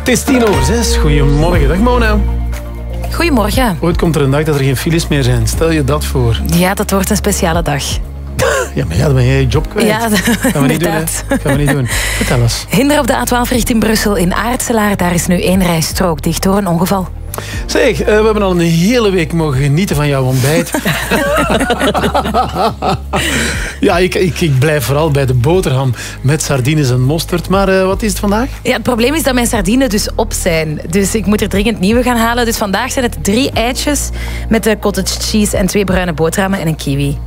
Het is 5:10. Goedemorgen. Dag Mona. Goedemorgen. Ooit komt er een dag dat er geen files meer zijn. Stel je dat voor. Ja, dat wordt een speciale dag. Ja, maar dan ben jij je job kwijt. Ja, gaan we niet doen, hè? Gaan we niet doen. Vertel eens. Hinder op de A12 richting Brussel in Aartselaar. Daar is nu 1 rijstrook dicht door een ongeval. Zeg, we hebben al een hele week mogen genieten van jouw ontbijt. Ja, ik blijf vooral bij de boterham met sardines en mosterd. Maar wat is het vandaag? Ja, het probleem is dat mijn sardines dus op zijn. Dus ik moet er dringend nieuwe gaan halen. Dus vandaag zijn het 3 eitjes met de cottage cheese en 2 bruine boterhammen en een kiwi.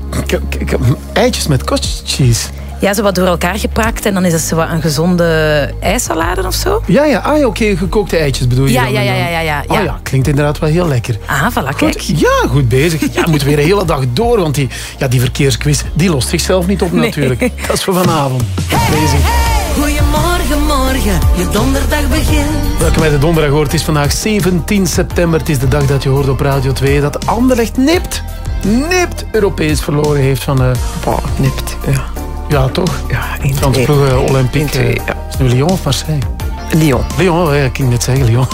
Ik heb eitjes met cottage cheese. Ja, zo wat door elkaar geprakt en dan is het zo wat een gezonde ijssalade of zo. Ja, oké, gekookte eitjes bedoel je Ja, dan? ja. Oh ja, klinkt inderdaad wel heel lekker. Ah, voilà, kijk. Goed, ja, goed bezig. Ja, we moeten weer een hele dag door, want die verkeersquiz, die lost zichzelf niet op natuurlijk. Dat is voor vanavond. Bezig. Goedemorgen, morgen, je donderdag begint. Welkom bij de donderdag hoort. Het is vandaag 17 september. Het is de dag dat je hoort op Radio 2 dat Anderlecht nipt Europees verloren heeft van... Nipt, ja. Ja, toch? Ja, Franse ploeg Olympique. ja. Is het nu Lyon of Marseille? Lyon. Ja, ik ging net zeggen Lyon.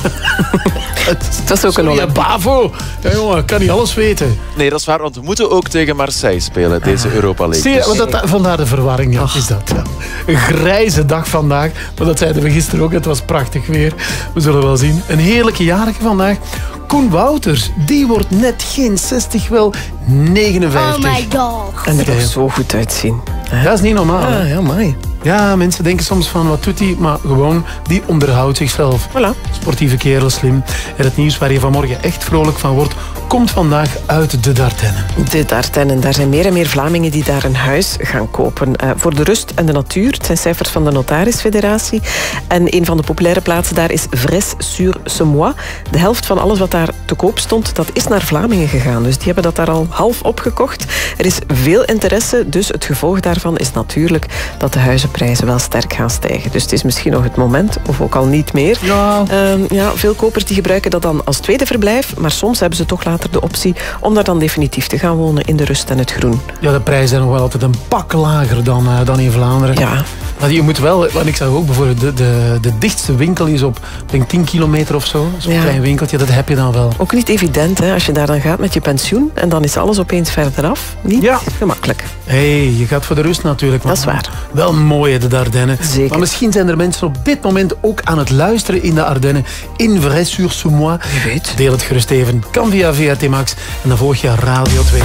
Het was ook een Olympique. Bavo. Ja, jongen, ik kan niet alles weten. Nee, dat is waar, want we moeten ook tegen Marseille spelen, deze Europa League. Zie je, want vandaar de verwarring, ja, is dat. Ja. Een grijze dag vandaag, maar dat zeiden we gisteren ook, het was prachtig weer. We zullen wel zien. Een heerlijke jarige vandaag. Koen Wouters, die wordt net geen 60, wel 59. Oh my god. En er nog zo goed uitzien. Dat is niet normaal. hè? Ja, mooi. Ja, mensen denken soms van, wat doet hij? Maar gewoon, die onderhoudt zichzelf. Voilà. Sportieve kerel, slim. En het nieuws waar je vanmorgen echt vrolijk van wordt, komt vandaag uit de Dardenne. De Dardenne. Daar zijn meer en meer Vlamingen die daar een huis gaan kopen. Voor de rust en de natuur. Het zijn cijfers van de Notarisfederatie. En een van de populaire plaatsen daar is Vres-sur-Semois. De helft van alles wat daar te koop stond, dat is naar Vlamingen gegaan. Dus die hebben dat daar al half opgekocht. Er is veel interesse, dus het gevolg daarvan is natuurlijk dat de huizenprijzen wel sterk gaan stijgen. Dus het is misschien nog het moment, of ook al niet meer. Ja. Veel kopers die gebruiken dat dan als tweede verblijf, maar soms hebben ze toch later de optie om daar dan definitief te gaan wonen in de rust en het groen. Ja, de prijzen zijn nog wel altijd een pak lager dan in Vlaanderen. Ja. Maar je moet wel, want ik zag ook bijvoorbeeld, de dichtste winkel is op, denk 10 kilometer of zo. Zo'n klein winkeltje, dat heb je dan wel. Ook niet evident, hè, als je daar dan gaat met je pensioen en dan is alles opeens verder af. Niet gemakkelijk. Je gaat voor de rust natuurlijk. Dat is waar. Wel mooi, de Dardenne. Zeker. Maar misschien zijn er mensen op dit moment ook aan het luisteren in de Ardennen. In Vres-sur-Semois. Wie weet. Deel het gerust even. Kan via VRT Max. En dan volg je Radio 2.